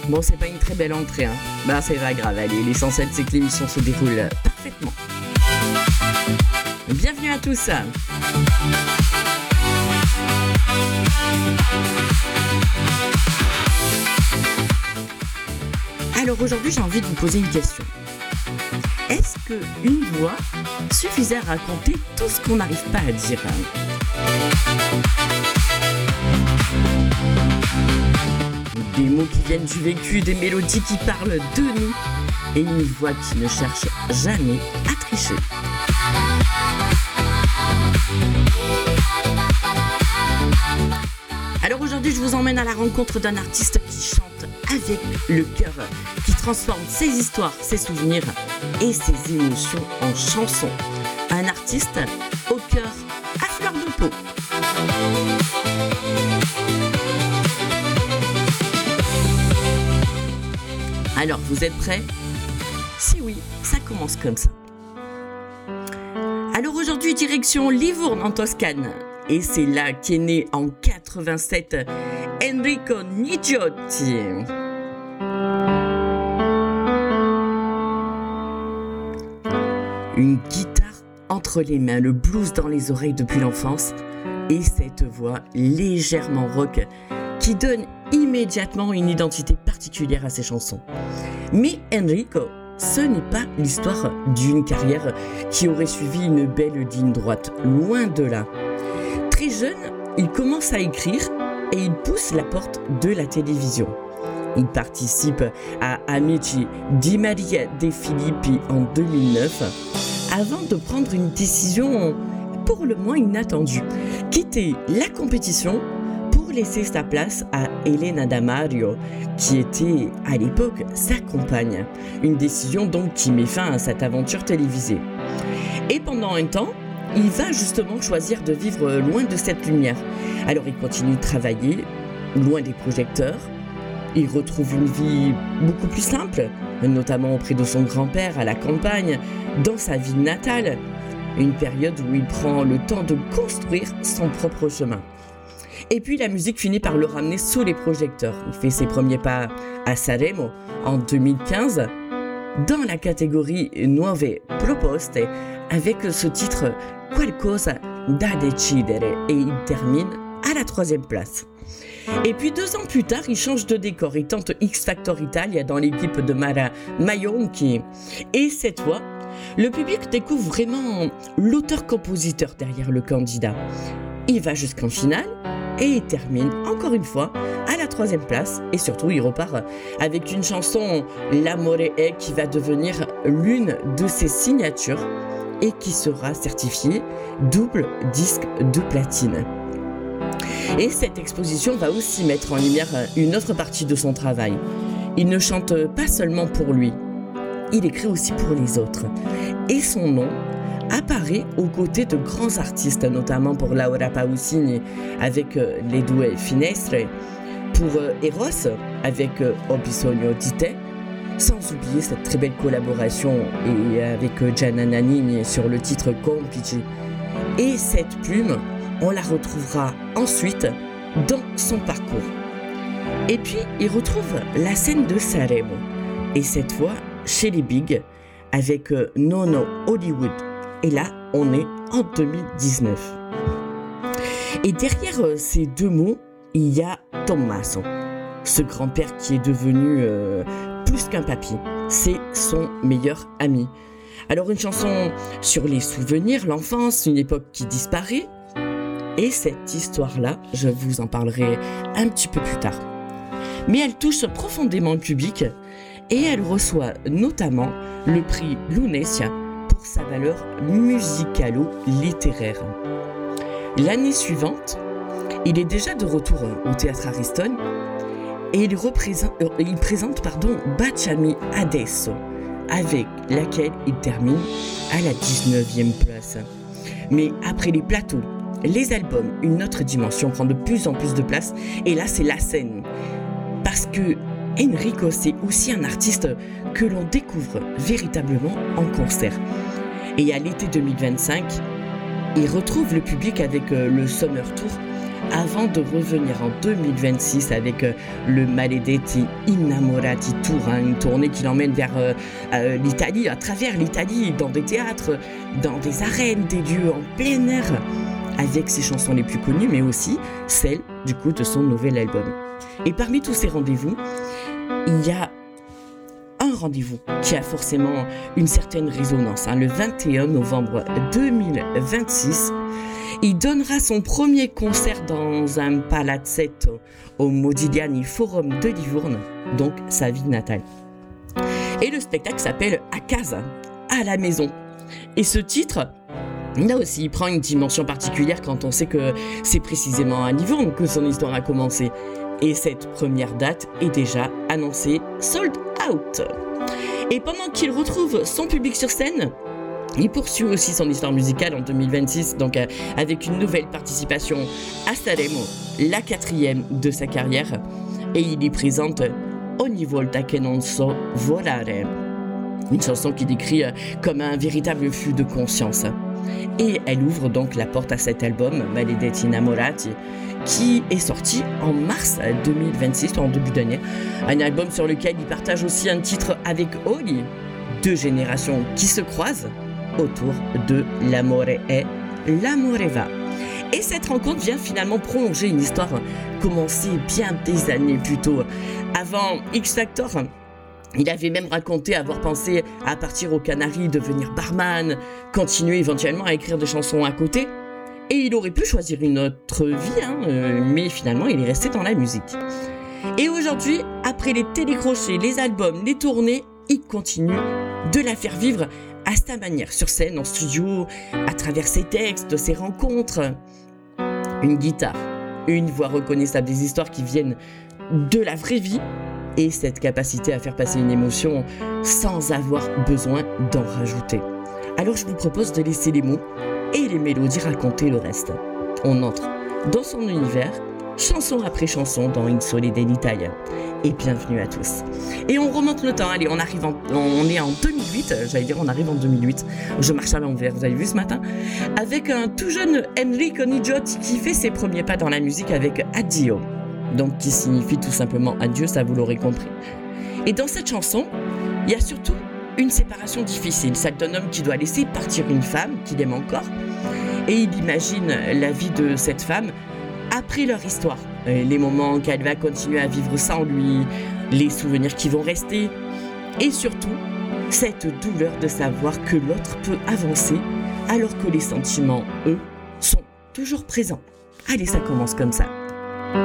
Bon, c'est pas une très belle entrée, hein. Bah, c'est pas grave, allez, l'essentiel c'est que l'émission se déroule parfaitement. Bienvenue à tous. Alors aujourd'hui, j'ai envie de vous poser une question. Est-ce qu'une voix suffisait à raconter tout ce qu'on n'arrive pas à dire? Des mots qui viennent du vécu, des mélodies qui parlent de nous et une voix qui ne cherche jamais à tricher. Alors aujourd'hui, je vous emmène à la rencontre d'un artiste qui chante avec le cœur, qui transforme ses histoires, ses souvenirs et ses émotions en chansons. Un artiste au cœur à fleur de peau. Alors, vous êtes prêts? Si oui, ça commence comme ça. Alors aujourd'hui, direction Livourne en Toscane. Et c'est là qu'est né en 87 Enrico Niggiotti. Une guitare entre les mains, le blues dans les oreilles depuis l'enfance et cette voix légèrement rock qui donne immédiatement une identité particulière à ses chansons. Mais Enrico, ce n'est pas l'histoire d'une carrière qui aurait suivi une belle ligne droite, loin de là. Très jeune, il commence à écrire et il pousse la porte de la télévision. Il participe à Amici di Maria De Filippi en 2009 avant de prendre une décision pour le moins inattendue, quitter la compétition pour laisser sa place à Elena Damario, qui était à l'époque sa compagne. Une décision donc qui met fin à cette aventure télévisée. Et pendant un temps, il va justement choisir de vivre loin de cette lumière. Alors il continue de travailler, loin des projecteurs. Il retrouve une vie beaucoup plus simple, notamment auprès de son grand-père à la campagne, dans sa ville natale. Une période où il prend le temps de construire son propre chemin. Et puis la musique finit par le ramener sous les projecteurs. Il fait ses premiers pas à Sanremo en 2015, dans la catégorie Nuove Proposte, avec ce titre Qualcosa da decidere, et il termine à la 3e place. Et puis 2 ans plus tard, il change de décor, il tente X Factor Italia dans l'équipe de Mara Maionchi. Et cette fois, le public découvre vraiment l'auteur-compositeur derrière le candidat. Il va jusqu'en finale et il termine encore une fois à la 3e place. Et surtout, il repart avec une chanson L'amore è qui va devenir l'une de ses signatures et qui sera certifiée double disque de platine. Et cette exposition va aussi mettre en lumière une autre partie de son travail. Il ne chante pas seulement pour lui, il écrit aussi pour les autres. Et son nom apparaît aux côtés de grands artistes, notamment pour Laura Pausini avec Les Due Finestre, pour Eros avec Ho bisogno di te, sans oublier cette très belle collaboration et avec Gianna Nannini sur le titre Complici. Et cette plume, on la retrouvera ensuite dans son parcours. Et puis, il retrouve la scène de Sanremo, et cette fois chez les Big, avec Nono Hollywood. Et là, on est en 2019. Et derrière ces 2 mots, il y a Tommaso, ce grand-père qui est devenu plus qu'un papy. C'est son meilleur ami. Alors une chanson sur les souvenirs, l'enfance, une époque qui disparaît. Et cette histoire-là, je vous en parlerai un petit peu plus tard. Mais elle touche profondément le public et elle reçoit notamment le prix Lunesia pour sa valeur musicalo-littéraire. L'année suivante, il est déjà de retour au théâtre Ariston et il présente Baciami Adesso, avec laquelle il termine à la 19e place. Mais après les plateaux, les albums, une autre dimension prend de plus en plus de place, et là c'est la scène. Parce que Enrico, c'est aussi un artiste que l'on découvre véritablement en concert. Et à l'été 2025, il retrouve le public avec le Summer Tour avant de revenir en 2026 avec le Maledetti Innamorati Tour, une tournée qui l'emmène vers l'Italie, à travers l'Italie, dans des théâtres, dans des arènes, des lieux en plein air, avec ses chansons les plus connues, mais aussi celles du coup de son nouvel album. Et parmi tous ces rendez-vous, il y a un rendez-vous qui a forcément une certaine résonance. Le 21 novembre 2026, il donnera son premier concert dans un palazzetto au Modigliani Forum de Livourne, donc sa ville natale. Et le spectacle s'appelle À casa, à la maison. Et ce titre, là aussi, il prend une dimension particulière quand on sait que c'est précisément à Livourne que son histoire a commencé. Et cette première date est déjà annoncée sold out. Et pendant qu'il retrouve son public sur scène, il poursuit aussi son histoire musicale en 2026, donc avec une nouvelle participation à Sanremo, la 4e de sa carrière, et il y présente Ogni volta che non so volare, une chanson qui décrit comme un véritable flux de conscience. Et elle ouvre donc la porte à cet album, Maledetti Innamorati, qui est sorti en mars 2026, en début d'année. Un album sur lequel il partage aussi un titre avec Oli, 2 générations qui se croisent autour de L'amore è, l'amore va. Et cette rencontre vient finalement prolonger une histoire commencée bien des années plus tôt. Avant X Factor, il avait même raconté avoir pensé à partir aux Canaries, devenir barman, continuer éventuellement à écrire des chansons à côté. Et il aurait pu choisir une autre vie, mais finalement il est resté dans la musique. Et aujourd'hui, après les télécrochets, les albums, les tournées, il continue de la faire vivre à sa manière, sur scène, en studio, à travers ses textes, ses rencontres. Une guitare, une voix reconnaissable, des histoires qui viennent de la vraie vie, et cette capacité à faire passer une émotion sans avoir besoin d'en rajouter. Alors je vous propose de laisser les mots et les mélodies raconter le reste. On entre dans son univers, chanson après chanson dans In Sole d'Italia. Et bienvenue à tous. Et on remonte le temps, allez, on est en 2008, on arrive en 2008. Je marche à l'envers, vous avez vu ce matin, avec un tout jeune Enrico Nigiotti qui fait ses premiers pas dans la musique avec Addio, donc qui signifie tout simplement adieu, ça vous l'aurez compris. Et dans cette chanson, il y a surtout une séparation difficile, celle d'un homme qui doit laisser partir une femme qu'il aime encore, et il imagine la vie de cette femme après leur histoire, les moments qu'elle va continuer à vivre sans lui, les souvenirs qui vont rester, et surtout cette douleur de savoir que l'autre peut avancer alors que les sentiments, eux, sont toujours présents. Allez, ça commence comme ça.